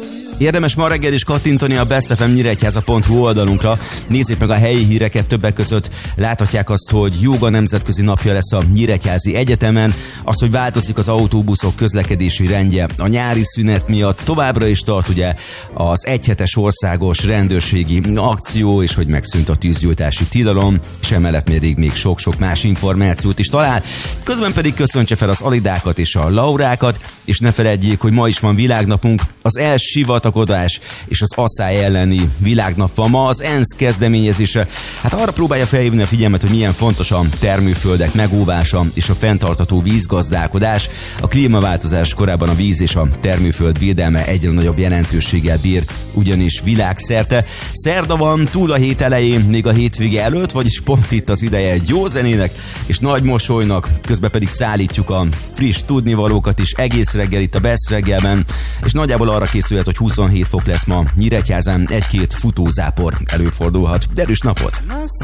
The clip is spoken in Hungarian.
Érdemes ma reggel is kattintani a bestfm.nyíregyháza.hu oldalunkra. Nézzék meg a helyi híreket, többek között láthatják azt, hogy jóga nemzetközi napja lesz a Nyíregyházi Egyetemen, azt, hogy változik az autóbuszok közlekedési rendje a nyári szünet miatt, továbbra is tart ugye az egyhetes országos rendőrségi akció, és hogy megszűnt a tűzgyújtási tilalom, és emellett még sok-sok más információt is talál. Közben pedig köszöntse fel az Alidákat és a Laurákat, és ne feledjék, hogy ma is van világnapunk, az elsivatagodás és az asszály elleni világnap van ma, az ENSZ kezdeményezése. Hát arra próbálja felhívni a figyelmet, hogy milyen fontos a termőföldek megóvása és a fenntartható vízgazdálkodás. A klímaváltozás korában a víz és a termőföld védelme egyre nagyobb jelentőséggel bír, ugyanis világszerte. Szerda van, túl a hét elején, még a hétvége előtt, vagyis pont itt az ideje egy jó zenének és nagy mosolynak, közben pedig szállítjuk a friss tudnivalókat is egész reggel itt a Best reggelben, és nagyjából arra készülhet, hogy 27 fok lesz ma Nyíregyházán, egy-két futózápor előfordulhat. Erős napot!